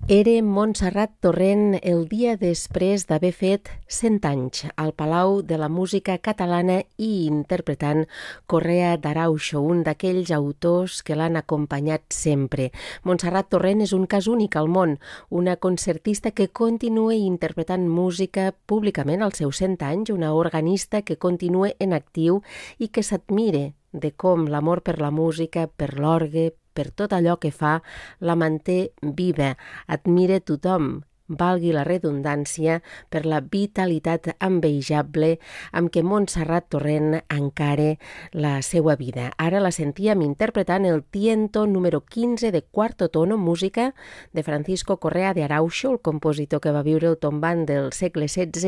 Era Montserrat Torrent el dia després d'haver fet 100 anys al Palau de la Música Catalana i interpretant Correa d'Arauxo, un d'aquells autors que l'han acompanyat sempre. Montserrat Torrent és un cas únic al món, una concertista que continua interpretant música públicament als seus 100 anys, una organista que continua en actiu i que s'admire de com l'amor per la música, per l'orgue, per tot allò que fa, la manté viva. Admira tothom, valgui la redundància, per la vitalitat envejable amb què Montserrat Torrent encara la seva vida. Ara la sentíem interpretant el tiento número 15 de Quarto Tono, música de Francisco Correa de Arauxo, el compositor que va viure el tombant del segle XVI